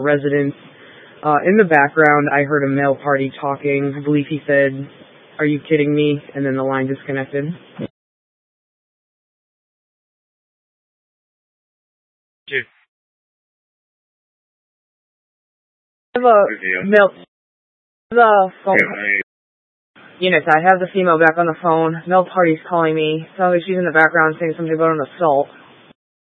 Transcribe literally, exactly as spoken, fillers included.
residence. Uh, in the background, I heard a male party talking. I believe he said, "Are you kidding me?" And then the line disconnected. Dude. I have a male, the phone. Units, I have the female back on the phone. Male party's calling me. So she's in the background saying something about an assault.